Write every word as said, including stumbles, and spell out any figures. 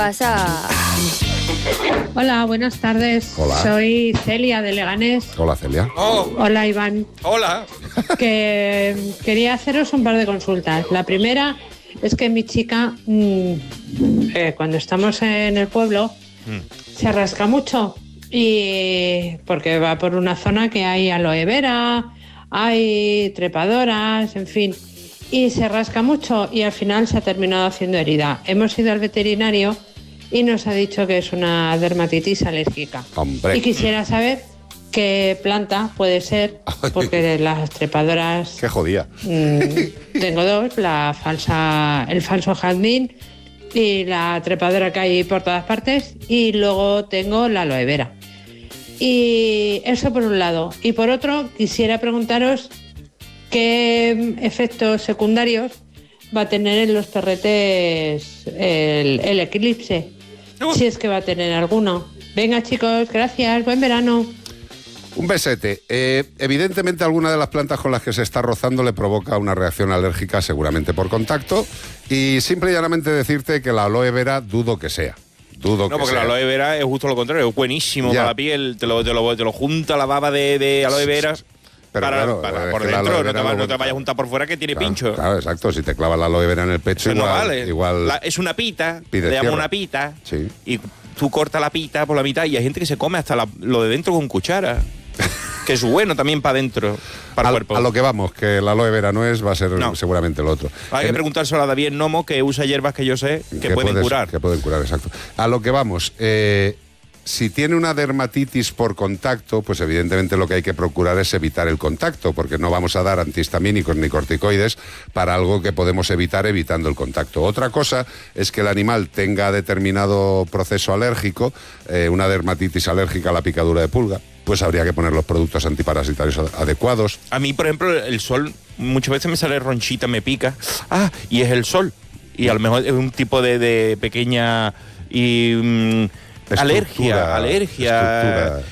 Pasa. Hola, buenas tardes. Hola. Soy Celia de Leganés. Hola, Celia. Oh, Hola, Iván. hola. Que quería haceros un par de consultas. La primera es que mi chica, mmm, eh, cuando estamos en el pueblo, mm. se rasca mucho. Y porque va por una zona que hay aloe vera, hay trepadoras, en fin. Y se rasca mucho y al final se ha terminado haciendo herida. Hemos ido al veterinario y nos ha dicho que es una dermatitis alérgica. Hombre. Y quisiera saber qué planta puede ser, porque las trepadoras... Qué jodía. Mmm, tengo dos, la falsa, el falso jazmín y la trepadora que hay por todas partes, y luego tengo la aloe vera. Y eso por un lado. Y por otro, quisiera preguntaros qué efectos secundarios va a tener en los perretes el, el eclipse. Uh. Si es que va a tener alguno. Venga, chicos, gracias, buen verano. Un besete. Eh, evidentemente alguna de las plantas con las que se está rozando le provoca una reacción alérgica, seguramente por contacto, y simple y llanamente decirte que la aloe vera dudo que sea. Dudo no, que porque sea. la aloe vera es justo lo contrario, es buenísimo ya. Para la piel, te lo, te lo, te lo junta la baba de, de aloe vera. Pero para, claro, para por dentro, no te, va, no te vayas a juntar por fuera que tiene claro, pincho. Claro, exacto, si te clavas la aloe vera en el pecho, eso igual... no vale. igual la, es una pita, le llamo una pita, sí. Y tú cortas la pita por la mitad y hay gente que se come hasta la, lo de dentro con cuchara. Que es bueno también para adentro, para a, el cuerpo. A lo que vamos, que la aloe vera no es, va a ser no. seguramente lo otro. Hay en, que preguntárselo a David Nomo, que usa hierbas que yo sé que, que pueden puedes, curar. Que pueden curar, exacto. A lo que vamos, eh, si tiene una dermatitis por contacto, pues evidentemente lo que hay que procurar es evitar el contacto, porque no vamos a dar antihistamínicos ni corticoides para algo que podemos evitar evitando el contacto. Otra cosa es que el animal tenga determinado proceso alérgico, eh, una dermatitis alérgica a la picadura de pulga, pues habría que poner los productos antiparasitarios adecuados. A mí, por ejemplo, el sol muchas veces me sale ronchita, me pica. Ah, y es el sol. Y a lo mejor es un tipo de, de pequeña y, um, alergia, alergia. Estructura.